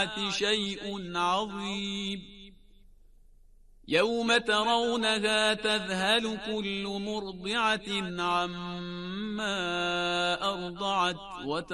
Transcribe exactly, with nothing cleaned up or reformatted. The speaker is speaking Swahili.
شيء عظيم يوم ترونها تذهل كل مرضعة عما أرضعت